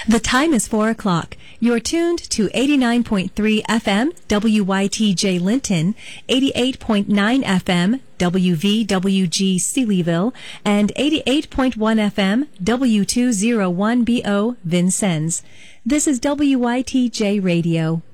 The time is 4 o'clock. You're tuned to 89.3 FM WYTJ Linton, 88.9 FM WVWG Sealyville, and 88.1 FM W201BO Vincennes. This is WYTJ Radio.